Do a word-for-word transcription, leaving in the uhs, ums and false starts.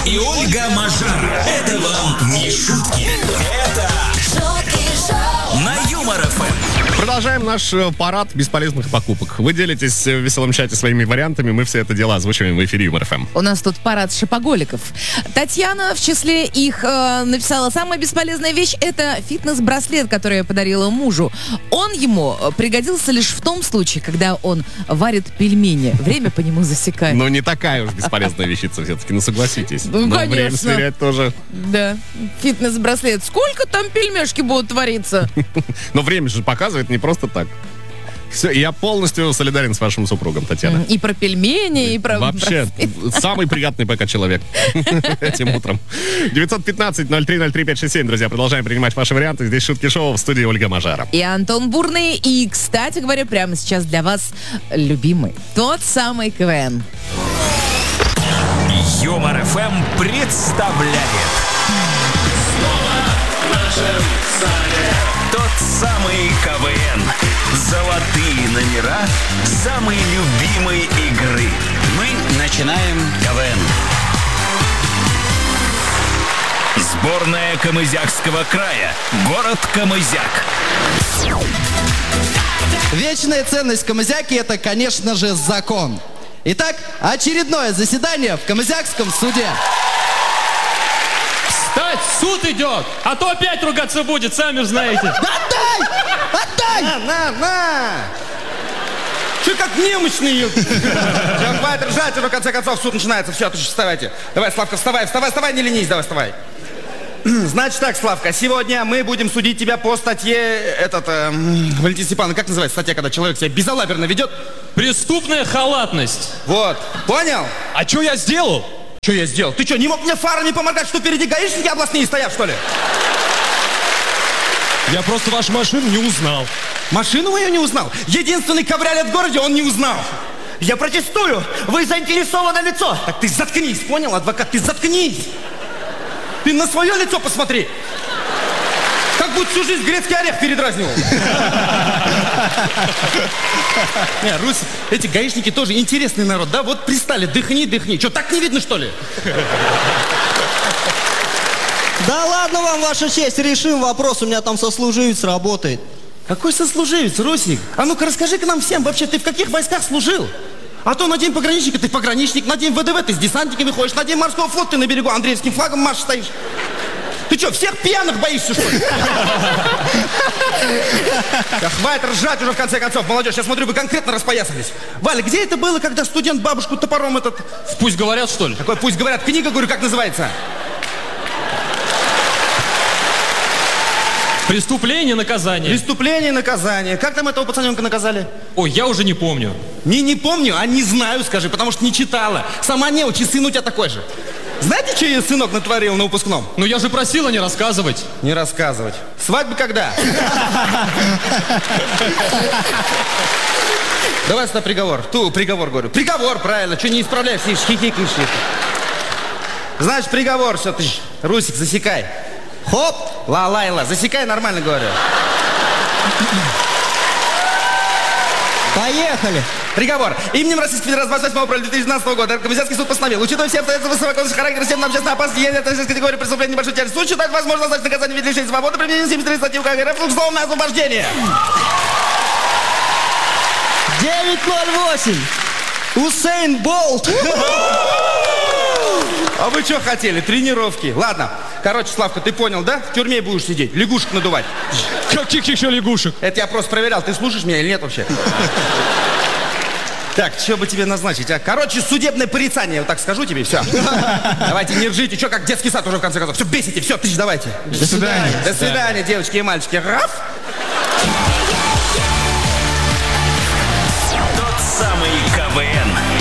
и Ольга Мажара. Это вам не шутки. Это шутки шоу на Юмор эф эм. Продолжаем наш парад бесполезных покупок. Вы делитесь в веселом чате своими вариантами, мы все это дело озвучиваем в эфире Юмор эф эм. У нас тут парад шопоголиков. Татьяна в числе их э, написала: самая бесполезная вещь — это фитнес-браслет, который я подарила мужу. Он ему пригодился лишь в том случае, когда он варит пельмени. Время по нему засекает. Но не такая уж бесполезная вещица все-таки, ну согласитесь. Ну, Но конечно. время сверять тоже. Да, фитнес-браслет. Сколько там пельмешки будут твориться? Но время же показывает не просто так. Все, я полностью солидарен с вашим супругом, Татьяна. И про пельмени, и про... Вообще, самый приятный пока человек этим утром. девятьсот пятнадцать ноль три ноль три пять шесть семь, друзья, продолжаем принимать ваши варианты. Здесь шутки шоу, в студии Ольга Мажара. И Антон Бурный. И, кстати говоря, прямо сейчас для вас любимый, тот самый КВН. Юмор эф эм представляет тот самый КВН. Золотые номера самой любимой игры. Мы начинаем КВН. Сборная Камызякского края. Город Камызяк. Вечная ценность Камызяки — это, конечно же, закон. Итак, очередное заседание в Камызякском суде. Встать, суд идет, а то опять ругаться будет, сами же знаете. Да отдай! Отдай! На, на, на! Че как немощный? Все, хватит ржать, и в конце концов суд начинается. Все, отлично, вставайте. Давай, Славка, вставай, вставай, вставай, не ленись, давай, вставай. Значит так, Славка, сегодня мы будем судить тебя по статье, этот, э, Валентин Степанович, как называется статья, когда человек себя безалаберно ведет? Преступная халатность. Вот, понял? А что я сделал? Что я сделал? Ты что, не мог мне фарами помогать, что впереди гаишники областные стоят, что ли? Я просто вашу машину не узнал. Машину я не узнал. Единственный кабриолет в городе он не узнал. Я протестую. Вы заинтересовано лицо. Так ты заткнись, понял, адвокат? Ты заткнись. Ты на свое лицо посмотри. Как будто всю жизнь грецкий орех передразнивал. Не, Русь, эти гаишники тоже интересный народ, да? Вот пристали, дыхни, дыхни. Что, так не видно, что ли? Да ладно вам, ваша честь, решим вопрос, у меня там сослуживец работает. Какой сослуживец, Русик? А ну-ка расскажи-ка нам всем, вообще, ты в каких войсках служил? А то на день пограничника ты пограничник, на день вэ дэ вэ ты с десантниками ходишь, на день морского флота ты на берегу Андреевским флагом марш стоишь. Ты что, всех пьяных боишься, что ли? Да хватит ржать уже в конце концов, молодежь, я смотрю, вы конкретно распоясались. Валя, где это было, когда студент бабушку топором этот... Пусть говорят, что ли? Какой пусть говорят, книга, говорю, как называется? Преступление, наказание. Преступление и наказание. Как там этого пацаненка наказали? Ой, я уже не помню. Не, не помню, а не знаю, скажи, потому что не читала. Сама не учи, сын у тебя такой же. Знаете, что ее сынок натворил на выпускном? Ну я же просила не рассказывать. Не рассказывать. Свадьба когда? Давай сюда приговор. Ту, приговор, говорю. Приговор, правильно. Что не исправляешь, сидишь, хихикаешь. Значит, приговор все, ты, Русик, засекай. Хоп, ла-лайла, засекай, нормально говорю. Поехали. Приговор. Именем Российской Федерации двадцать восьмого апреля две тысячи двенадцатого года Камызякский суд постановил, учитывая все обстоятельства совокупности характера системно общественной опасности, есть это категория преступления небольшой тяжести, суд считает возможно назначить наказание в виде лишения свободы, применение семьдесят три статьи УК РФ, условное освобождение. девять ноль восемь. Усейн Болт. А вы что хотели? Тренировки. Ладно. Короче, Славка, ты понял, да? В тюрьме будешь сидеть, лягушек надувать. Каких еще лягушек? Это я просто проверял, ты слушаешь меня или нет вообще? Так, что бы тебе назначить, а? Короче, судебное порицание, вот так скажу тебе, все. Давайте, не ржите, что как детский сад уже в конце концов. Все, бесите, все, тысяч давайте. До свидания. До свидания, девочки и мальчики. Раф! Тот самый КВН.